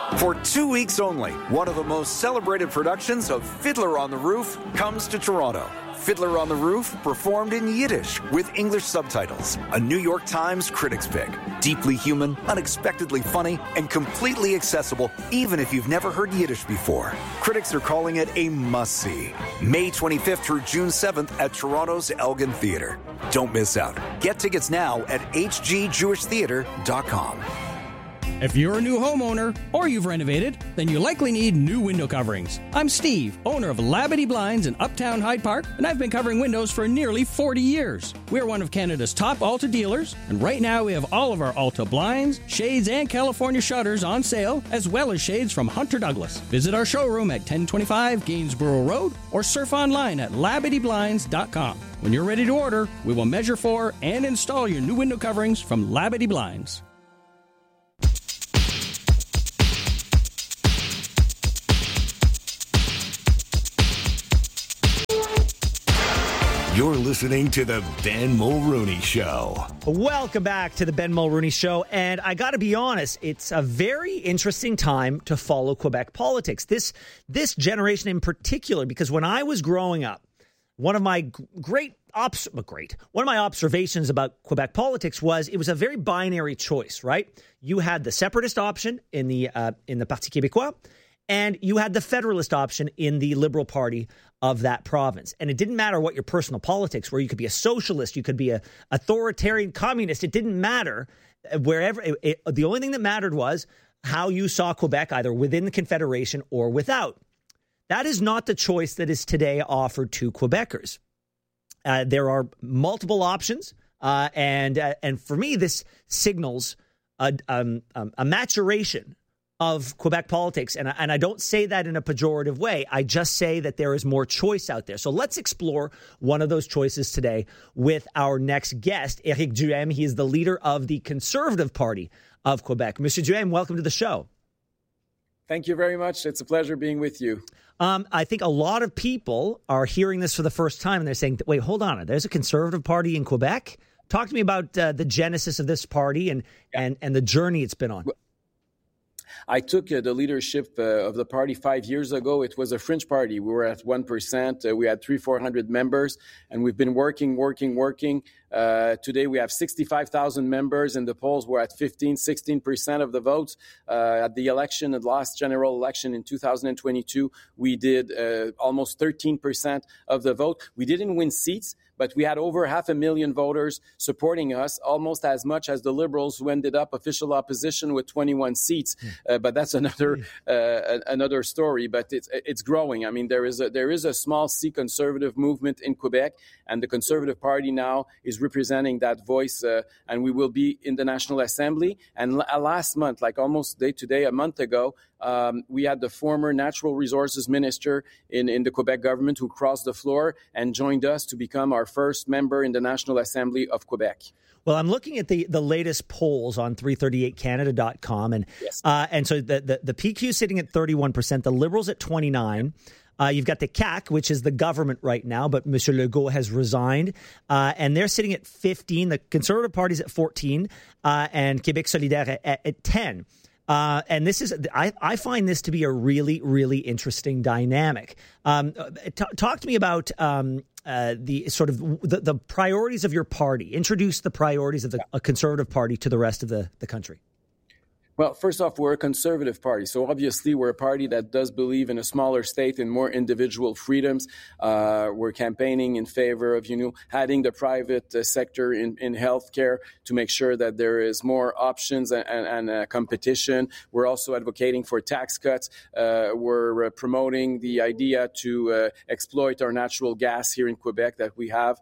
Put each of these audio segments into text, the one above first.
For 2 weeks only, one of the most celebrated productions of Fiddler on the Roof comes to Toronto. Fiddler on the Roof, performed in Yiddish with English subtitles. A New York Times critics pick. Deeply human, unexpectedly funny, and completely accessible, even if you've never heard Yiddish before. Critics are calling it a must-see. May 25th through June 7th at Toronto's Elgin Theatre. Don't miss out. Get tickets now at hgjewishtheatre.com. If you're a new homeowner or you've renovated, then you likely need new window coverings. I'm Steve, owner of Labadee Blinds in Uptown Hyde Park, and I've been covering windows for nearly 40 years. We're one of Canada's top Alta dealers, and right now we have all of our Alta blinds, shades, and California shutters on sale, as well as shades from Hunter Douglas. Visit our showroom at 1025 Gainsborough Road or surf online at LabadeeBlinds.com. When you're ready to order, we will measure for and install your new window coverings from Labadee Blinds. You're listening to the Ben Mulrooney Show. Welcome back to the Ben Mulrooney Show. And I got to be honest, it's a very interesting time to follow Quebec politics. This generation in particular, because when I was growing up, one of my observations about Quebec politics was it was a very binary choice, right? You had the separatist option in the Parti Québécois, and you had the federalist option in the Liberal Party of that province. And it didn't matter what your personal politics were. You could be a socialist. You could be an authoritarian communist. It didn't matter. The only thing that mattered was how you saw Quebec, either within the Confederation or without. That is not the choice that is today offered to Quebecers. There are multiple options. And for me, this signals a maturation of Quebec politics. And I don't say that in a pejorative way. I just say that there is more choice out there. So let's explore one of those choices today with our next guest, Éric Duhaime. He is the leader of the Conservative Party of Quebec. Mr. Duhaime, welcome to the show. Thank you very much. It's a pleasure being with you. I think a lot of people are hearing this for the first time and they're saying, wait, hold on. There's a Conservative Party in Quebec? Talk to me about the genesis of this party and the journey it's been on. I took the leadership of the party 5 years ago. It was a fringe party. We were at 1%. We had 300-400 members, and we've been working. Today we have 65,000 members. In the polls, we're at 16% of the votes. At the last general election in 2022, we did almost 13% of the vote. We didn't win seats, but we had over 500,000 voters supporting us, almost as much as the Liberals, who ended up official opposition with 21 seats. But that's another story. But it's growing. I mean, there is a small C conservative movement in Quebec, and the Conservative Party now is representing that voice. And we will be in the National Assembly. And last month, like almost a month ago, we had the former Natural Resources Minister in the Quebec government who crossed the floor and joined us to become our first member in the National Assembly of Quebec. Well, I'm looking at the latest polls on 338canada.com, and yes. And so the PQ sitting at 31%, the Liberals at 29%. You've got the CAQ, which is the government right now, but M. Legault has resigned, and they're sitting at 15%. The Conservative Party's at 14%, and Québec Solidaire at 10%. And this is, I find this to be a really, really interesting dynamic. Talk to me about the sort of the priorities of your party. Introduce the priorities of a Conservative Party to the rest of the country. Well, first off, we're a conservative party. So obviously, we're a party that does believe in a smaller state and more individual freedoms. We're campaigning in favor of, adding the private sector in healthcare to make sure that there is more options and competition. We're also advocating for tax cuts. We're promoting the idea to exploit our natural gas here in Quebec that we have.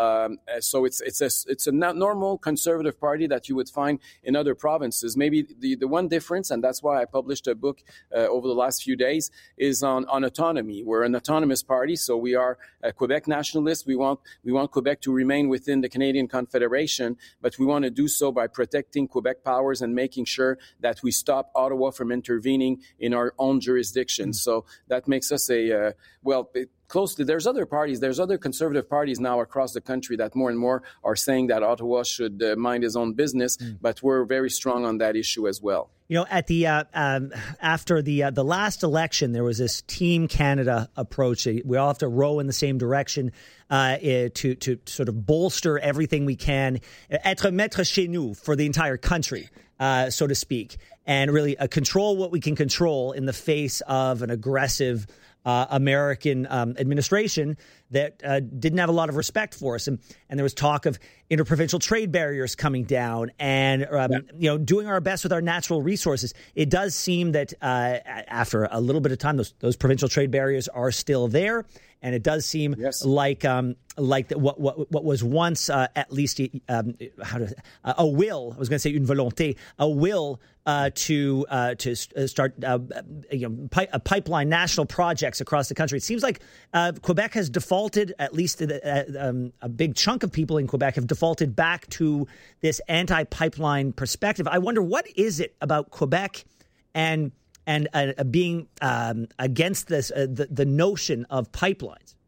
So it's a normal conservative party that you would find in other provinces. Maybe the one difference, and that's why I published a book over the last few days, is on autonomy. We're an autonomous party, so we are Quebec nationalists. We want Quebec to remain within the Canadian Confederation, but we want to do so by protecting Quebec powers and making sure that we stop Ottawa from intervening in our own jurisdiction. So that makes us closely. There's other parties. There's other conservative parties now across the country that more and more are saying that Ottawa should mind his own business, but we're very strong on that issue as well. You know, at the after the last election, there was this Team Canada approach. We all have to row in the same direction to sort of bolster everything we can, être maître chez nous for the entire country, so to speak, and really control what we can control in the face of an aggressive American administration that didn't have a lot of respect for us. And there was talk of interprovincial trade barriers coming down and, doing our best with our natural resources. It does seem that after a little bit of time, those provincial trade barriers are still there. And it does seem like what was once at least a will. I was going to say une volonté, a will to start pipeline national projects across the country. It seems like Quebec has defaulted. At least a big chunk of people in Quebec have defaulted back to this anti-pipeline perspective. I wonder, what is it about Quebec and being against this the notion of pipelines?